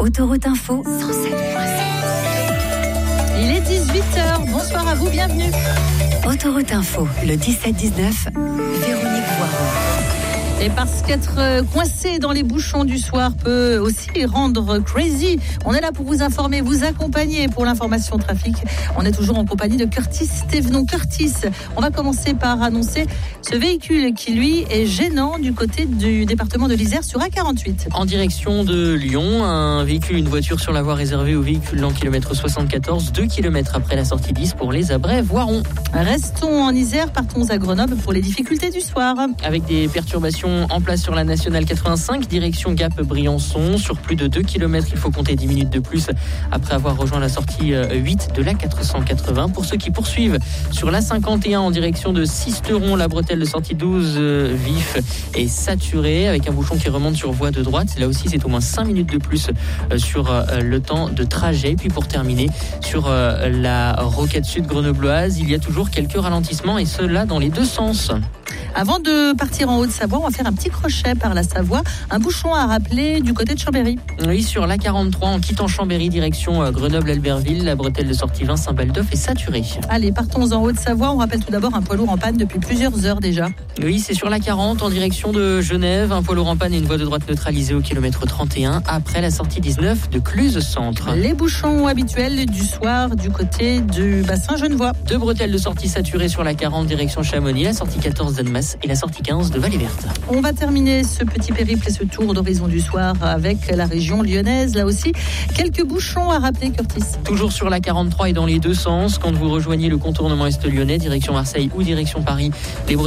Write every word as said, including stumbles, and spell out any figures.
Autoroute Info cent sept virgule sept. Il est dix-huit heures. Bonsoir à vous, bienvenue. Autoroute Info, le dix-sept dix-neuf, Véronique Voiron. Et parce qu'être coincé dans les bouchons du soir peut aussi rendre crazy, on est là pour vous informer, vous accompagner pour l'information trafic. On est toujours en compagnie de Curtis Thévenon. Curtis, on va commencer par annoncer ce véhicule qui, lui, est gênant du côté du département de l'Isère sur A quarante-huit. En direction de Lyon, un véhicule, une voiture sur la voie réservée aux véhicules lents kilomètre soixante-quatorze, deux kilomètres après la sortie dix pour les Abrets Voiron. Restons en Isère, partons à Grenoble pour les difficultés du soir. Avec des perturbations en place sur la nationale quatre-vingt-cinq, direction Gap-Briançon. Sur plus de deux kilomètres, il faut compter dix minutes de plus après avoir rejoint la sortie huit de la quatre cent quatre-vingts. Pour ceux qui poursuivent sur la cinquante et un en direction de Sisteron, la bretelle de sortie douze euh, vif est saturée avec un bouchon qui remonte sur voie de droite. Là aussi, c'est au moins cinq minutes de plus euh, sur euh, le temps de trajet. Puis pour terminer, sur euh, la Rocade Sud grenobloise, il y a toujours quelques ralentissements et cela dans les deux sens. Avant de partir en Haute-Savoie, on va faire un petit crochet par la Savoie. Un bouchon à rappeler du côté de Chambéry. Oui, sur l'A quarante-trois, en quittant Chambéry, direction Grenoble-Albertville, la bretelle de sortie vingt Saint-Baldeuf est saturée. Allez, partons en Haute-Savoie. On rappelle tout d'abord un poids lourd en panne depuis plusieurs heures déjà. Oui, c'est sur l'A quarante, en direction de Genève. Un poids lourd en panne et une voie de droite neutralisée au kilomètre trente et un, après la sortie dix-neuf de Cluse-Centre. Les bouchons habituels du soir du côté du bassin genevois. Deux bretelles de sortie saturées sur l'A quarante, direction Chamonix, la sortie quatorze d'Annemasse et la sortie quinze de Vallée-Verte. On va terminer ce petit périple et ce tour d'horizon du soir avec la région lyonnaise. Là aussi, quelques bouchons à rappeler, Curtis. Toujours sur la quarante-trois et dans les deux sens, quand vous rejoignez le contournement est lyonnais, direction Marseille ou direction Paris, les